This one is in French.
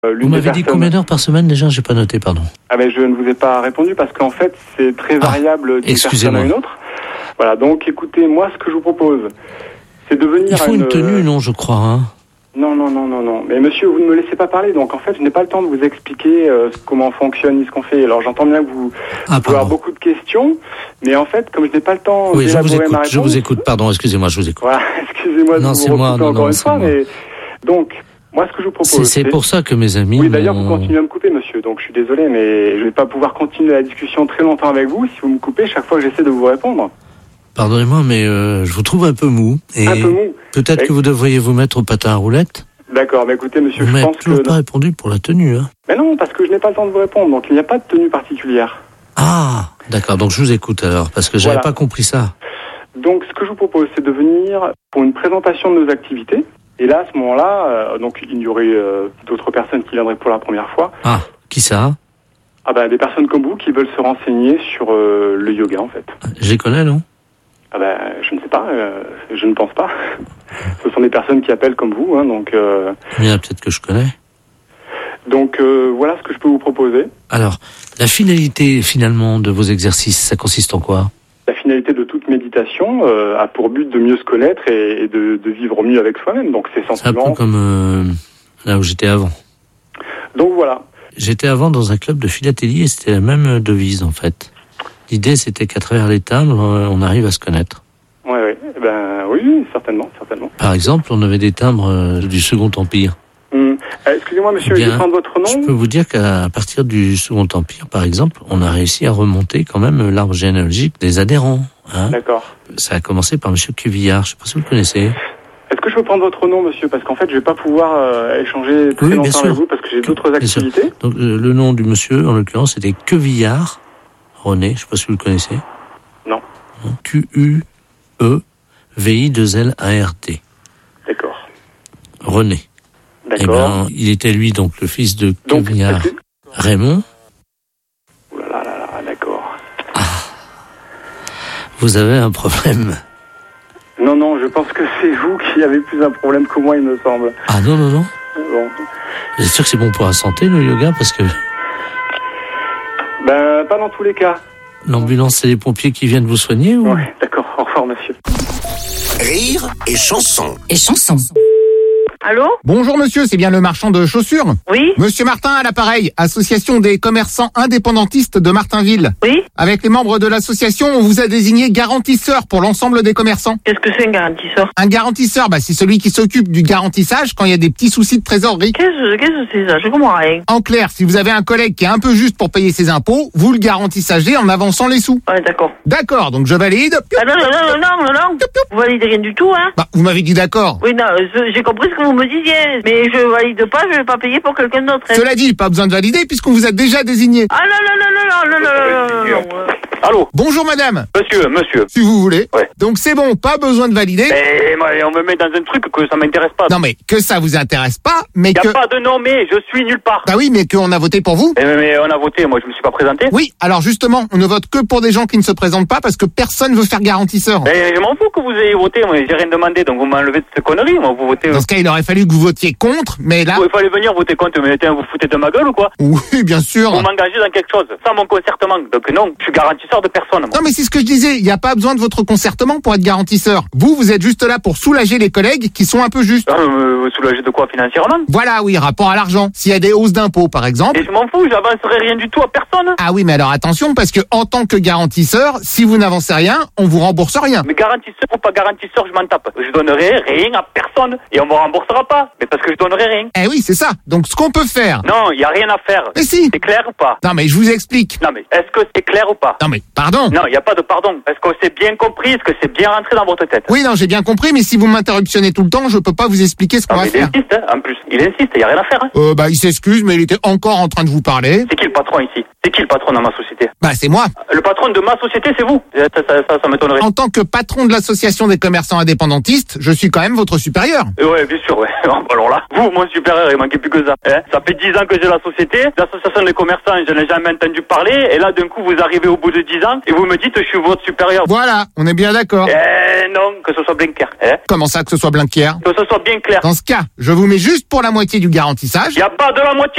Vous m'avez dit combien d'heures par semaine déjà? J'ai pas noté, pardon. Ah ben je ne vous ai pas répondu parce qu'en fait c'est très variable d'une personne à une autre. Voilà, donc écoutez, moi ce que je vous propose, c'est de venir. Il faut une tenue, non, je crois. Hein. Non. Mais monsieur, vous ne me laissez pas parler, donc en fait je n'ai pas le temps de vous expliquer comment fonctionne ce qu'on fait. Alors j'entends bien que vous pouvez avoir beaucoup de questions, mais en fait comme je n'ai pas le temps d'élaborer ma réponse... Je vous écoute, pardon, excusez-moi, je vous écoute. Voilà, excusez-moi de vous recouper encore une fois, mais donc... Moi, ce que je vous propose... C'est pour ça que mes amis... Oui, d'ailleurs, vous continuez à me couper, monsieur, donc je suis désolé, mais je vais pas pouvoir continuer la discussion très longtemps avec vous si vous me coupez chaque fois que j'essaie de vous répondre. Pardonnez-moi, mais je vous trouve un peu mou. Un peu mou. Peut-être que vous devriez vous mettre au patin à roulettes. D'accord, mais écoutez, monsieur, je pense que... Vous m'avez toujours pas répondu pour la tenue, hein. Mais non, parce que je n'ai pas le temps de vous répondre, donc il n'y a pas de tenue particulière. Ah, d'accord, donc je vous écoute alors, parce que j'avais pas compris ça. Donc, ce que je vous propose, c'est de venir pour une présentation de nos activités. Et là, à ce moment-là, donc il y aurait d'autres personnes qui viendraient pour la première fois. Ah, qui ça? Ah ben, des personnes comme vous qui veulent se renseigner sur le yoga, en fait. Je les connais, non? Ah ben, je ne sais pas, je ne pense pas. Ce sont des personnes qui appellent comme vous, hein, donc... Il y en a peut-être que je connais. Donc, voilà ce que je peux vous proposer. Alors, la finalité, finalement, de vos exercices, ça consiste en quoi? La finalité de toute méditation a pour but de mieux se connaître et de vivre mieux avec soi-même. Donc c'est simplement... C'est un peu comme là où j'étais avant. Donc voilà. J'étais avant dans un club de philatélie et c'était la même devise en fait. L'idée c'était qu'à travers les timbres, on arrive à se connaître. Oui, certainement. Par exemple, on avait des timbres du Second Empire. Excusez-moi monsieur, je vais prendre votre nom. Je peux vous dire qu'à partir du Second Empire, par exemple, on a réussi à remonter quand même l'arbre généalogique des adhérents. Hein. D'accord. Ça a commencé par monsieur Cuvillard, je ne sais pas si vous le connaissez. Est-ce que je peux prendre votre nom, monsieur? Parce qu'en fait, je ne vais pas pouvoir échanger très longtemps avec vous parce que j'ai d'autres activités. Donc, le nom du monsieur, en l'occurrence, c'était Cuvillard René, je ne sais pas si vous le connaissez. Non. Q-U-E-V-I-2-L-A-R-D. D'accord. René. D'accord. Eh bien, il était lui donc le fils de Cuvillard Raymond. Ouh là, d'accord. Ah. Vous avez un problème. Non, je pense que c'est vous qui avez plus un problème que moi, il me semble. Ah non. Bon. Vous êtes sûr que c'est bon pour la santé, le yoga, parce que... Ben, pas dans tous les cas. L'ambulance, c'est les pompiers qui viennent vous soigner ou... Ouais, d'accord, au revoir, monsieur. Rire et chanson. Allô? Bonjour monsieur, c'est bien le marchand de chaussures? Oui. Monsieur Martin à l'appareil, association des commerçants indépendantistes de Martinville. Oui. Avec les membres de l'association, on vous a désigné garantisseur pour l'ensemble des commerçants. Qu'est-ce que c'est un garantisseur? Un garantisseur, c'est celui qui s'occupe du garantissage quand il y a des petits soucis de trésorerie. Qu'est-ce que c'est ça? Je comprends rien. En clair, si vous avez un collègue qui est un peu juste pour payer ses impôts, vous le garantissagez en avançant les sous. Ouais, d'accord. D'accord, donc je valide. Ah non. Vous validez rien du tout, hein? Vous m'avez dit d'accord. Oui, non, j'ai compris ce que vous me disiez. Mais je valide pas, je vais pas payer pour quelqu'un d'autre. Cela dit, pas besoin de valider puisqu'on vous a déjà désigné. Ah non. Allô? Bonjour madame. Monsieur. Si vous voulez. Ouais. Donc c'est bon, pas besoin de valider. Mais moi, on me met dans un truc que ça m'intéresse pas. Non mais que ça vous intéresse pas, mais Y a pas de nom, mais je suis nulle part. Bah oui, mais qu'on a voté pour vous. Mais on a voté, moi je me suis pas présenté. Oui, alors justement, on ne vote que pour des gens qui ne se présentent pas parce que personne veut faire garantisseur. Mais je m'en fous que vous ayez voté, moi j'ai rien demandé, donc vous m'enlevez de cette connerie, moi vous votez. Dans ce cas, il aurait fallu que vous votiez contre, mais là... Il fallait venir voter contre, mais vous foutez de ma gueule ou quoi? Oui, bien sûr. Vous m'engagez dans quelque chose, sans mon concertement, donc non, je suis garantisseur de personne. Moi. Non mais c'est ce que je disais, il n'y a pas besoin de votre concertement pour être garantisseur. Vous êtes juste là pour soulager les collègues qui sont un peu justes. Soulager de quoi financièrement? Voilà, oui, rapport à l'argent. S'il y a des hausses d'impôts, par exemple... Et je m'en fous, j'avancerai rien du tout à personne. Ah oui, mais alors attention, parce que en tant que garantisseur, si vous n'avancez rien, on vous rembourse rien. Mais garantisseur ou pas garantisseur, je m'en tape. Je donnerai rien à personne et on me remboursera pas. Mais parce que je donnerai rien. Eh oui, c'est ça. Donc ce qu'on peut faire... Non, il y a rien à faire. Mais si. C'est clair ou pas? Non mais je vous explique. Non mais est-ce que c'est clair ou pas? Non mais pardon. Non, il y a pas de pardon. Est-ce que c'est bien compris? Est-ce que c'est bien rentré dans votre tête? Oui, non, j'ai bien compris, mais si vous m'interruptionnez tout le temps, je peux pas vous expliquer ce qu'on va faire. Il insiste, hein, en plus. Il insiste, il y a rien à faire. Hein. Il s'excuse, mais il était encore en train de vous parler. C'est qui le patron ici? C'est qui le patron dans ma société? C'est moi. Le patron de ma société, c'est vous. Ça m'étonnerait. En tant que patron de l'association des commerçants indépendantistes, je suis quand même votre supérieur. Ouais, bien sûr, ouais. Alors là, vous, mon supérieur, il manquait plus que ça. Ça fait 10 ans que j'ai la société. L'association des commerçants, je n'ai jamais entendu parler parler, et là, d'un coup, vous arrivez au bout de 10 ans, et vous me dites, je suis votre supérieur. Voilà, on est bien d'accord. Non, que ce soit bien clair. Comment ça, que ce soit bien clair? Que ce soit bien clair. Dans ce cas, je vous mets juste pour la moitié du garantissage. Y a pas de la moitié.